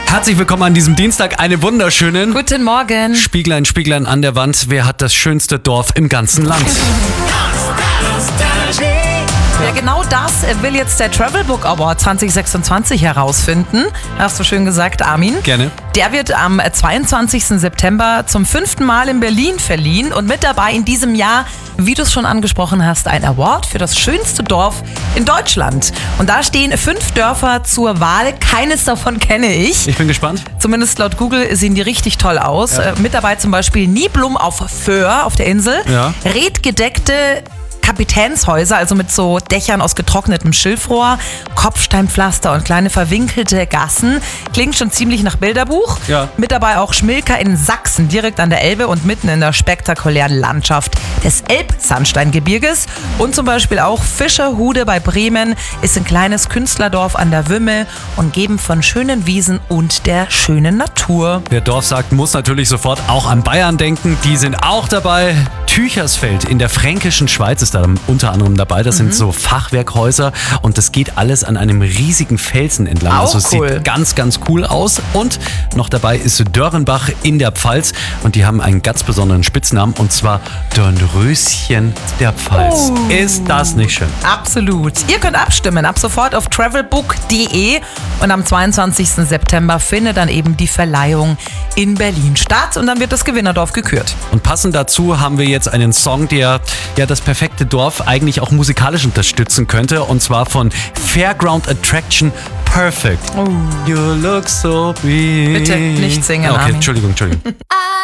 Herzlich willkommen an diesem Dienstag. Eine wunderschönen Guten Morgen. Spieglein, Spieglein an der Wand. Wer hat das schönste Dorf im ganzen Land? Ja, genau das will jetzt der Travel Book Award 2026 herausfinden. Hast du schön gesagt, Armin. Gerne. Der wird am 22. September zum 5. Mal in Berlin verliehen und mit dabei in diesem Jahr, wie du es schon angesprochen hast, ein Award für das schönste Dorf in Deutschland. Und da stehen 5 Dörfer zur Wahl. Keines davon kenne ich. Ich bin gespannt. Zumindest laut Google sehen die richtig toll aus. Ja. Mit dabei zum Beispiel Niblum auf Föhr auf der Insel. Ja. Redgedeckte Kapitänshäuser, also mit so Dächern aus getrocknetem Schilfrohr, Kopfsteinpflaster und kleine verwinkelte Gassen. Klingt schon ziemlich nach Bilderbuch. Ja. Mit dabei auch Schmilka in Sachsen, direkt an der Elbe und mitten in der spektakulären Landschaft des Elbsandsteingebirges. Und zum Beispiel auch Fischerhude bei Bremen ist ein kleines Künstlerdorf an der Wümme, umgeben von schönen Wiesen und der schönen Natur. Wer Dorf sagt, muss natürlich sofort auch an Bayern denken. Die sind auch dabei. Tüchersfeld in der fränkischen Schweiz ist da unter anderem dabei. Das sind so Fachwerkhäuser und das geht alles an einem riesigen Felsen entlang. Auch also cool. Sieht ganz, ganz cool aus. Und noch dabei ist Dörrenbach in der Pfalz und die haben einen ganz besonderen Spitznamen und zwar Dornröschen der Pfalz. Oh. Ist das nicht schön? Absolut. Ihr könnt abstimmen, ab sofort auf travelbook.de und am 22. September findet dann eben die Verleihung in Berlin statt und dann wird das Gewinnerdorf gekürt. Und passend dazu haben wir jetzt einen Song, der ja das perfekte Dorf eigentlich auch musikalisch unterstützen könnte. Und zwar von Fairground Attraction Perfect. You look so big. Bitte nicht singen, Okay, Armin. Entschuldigung.